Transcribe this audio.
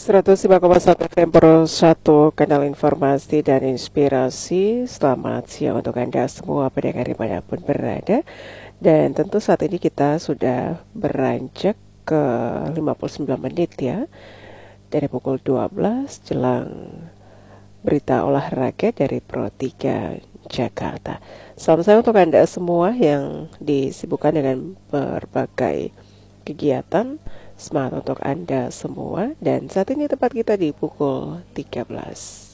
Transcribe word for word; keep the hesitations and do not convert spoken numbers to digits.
seratus lima koma satu F M Pro satu, kanal informasi dan inspirasi. Selamat siang untuk Anda semua pendengar dimanapun berada. Dan tentu saat ini kita sudah beranjak ke lima puluh sembilan menit ya, dari pukul dua belas jelang berita olahraga dari Pro tiga Jakarta. Salam saya untuk Anda semua yang disibukkan dengan berbagai kegiatan. Semangat untuk Anda semua. Dan saat ini tepat kita di pukul tiga belas.